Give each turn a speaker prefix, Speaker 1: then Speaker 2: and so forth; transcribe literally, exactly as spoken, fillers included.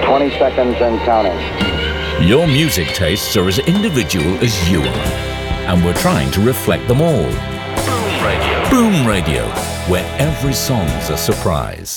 Speaker 1: twenty seconds and counting.
Speaker 2: Your music tastes are as individual as you are, and we're trying to reflect them all. Boom Radio. Boom Radio, where every song's a surprise.